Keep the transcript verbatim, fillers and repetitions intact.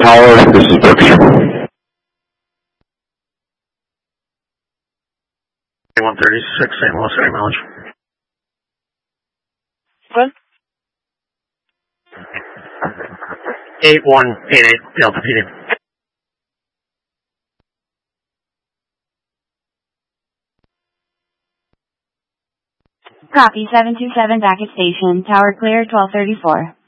Tower, this is Berkshire. one thirty-six, Saint Louis acknowledge. What? eight one eight eight, Delta P D. Copy, seven two seven back at station, tower clear, twelve thirty-four.